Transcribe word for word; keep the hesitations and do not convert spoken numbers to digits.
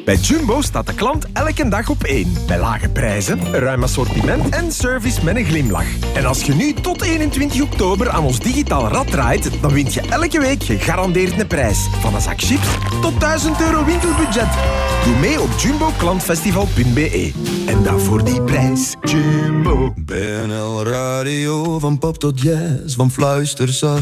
Bij Jumbo staat de klant elke dag op één. Bij lage prijzen, een ruim assortiment en service met een glimlach. En als je nu tot eenentwintig oktober aan ons digitaal rad draait, dan wint je elke week gegarandeerd een prijs. Van een zak chips tot duizend euro winkelbudget. Doe mee op jumbo klantfestival punt b e. En dat voor die prijs. Jumbo. B N L Radio, van pop tot jazz, van fluisterzacht